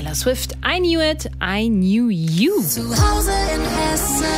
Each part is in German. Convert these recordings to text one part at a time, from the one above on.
Taylor Swift. I knew it, I knew you. Zu Hause in Hessen.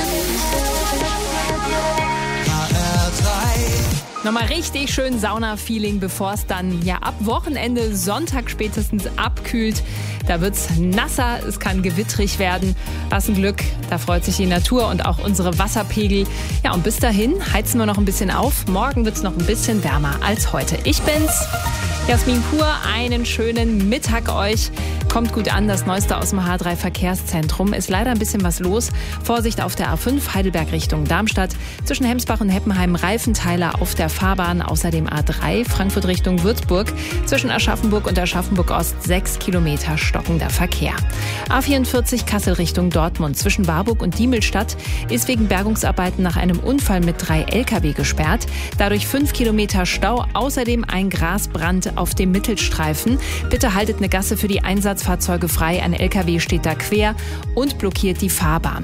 Nochmal richtig schön Sauna-Feeling, bevor es dann ja ab Wochenende, Sonntag spätestens abkühlt. Da wird's nasser, es kann gewittrig werden. Was ein Glück, da freut sich die Natur und auch unsere Wasserpegel. Ja, und bis dahin heizen wir noch ein bisschen auf. Morgen wird's noch ein bisschen wärmer als heute. Ich bin's, Jasmin Pur, einen schönen Mittag euch. Kommt gut an, das Neueste aus dem H3 Verkehrszentrum. Ist leider ein bisschen was los. Vorsicht auf der A5 Heidelberg Richtung Darmstadt. Zwischen Hemsbach und Heppenheim Reifenteiler auf der Fahrbahn. Außerdem A3 Frankfurt Richtung Würzburg. Zwischen Aschaffenburg und Aschaffenburg Ost 6 Kilometer stockender Verkehr. A44 Kassel Richtung Dortmund. Zwischen Warburg und Diemelstadt ist wegen Bergungsarbeiten nach einem Unfall mit 3 Lkw gesperrt. Dadurch 5 Kilometer Stau. Außerdem ein Grasbrand auf dem Mittelstreifen. Bitte haltet eine Gasse für die Einsatzfahrzeuge frei. Ein Lkw steht da quer und blockiert die Fahrbahn.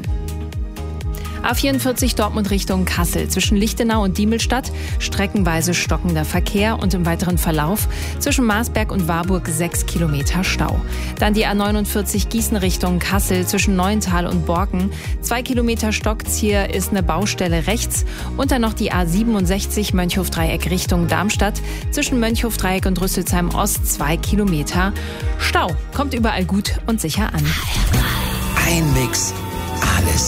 A44 Dortmund Richtung Kassel. Zwischen Lichtenau und Diemelstadt streckenweise stockender Verkehr und im weiteren Verlauf zwischen Marsberg und Warburg 6 Kilometer Stau. Dann die A49 Gießen Richtung Kassel. Zwischen Neuental und Borken 2 Kilometer stockt's. Hier ist eine Baustelle rechts. Und dann noch die A67 Mönchhof-Dreieck Richtung Darmstadt. Zwischen Mönchhof-Dreieck und Rüsselsheim Ost 2 Kilometer Stau. Kommt überall gut und sicher an. Ein Mix, alles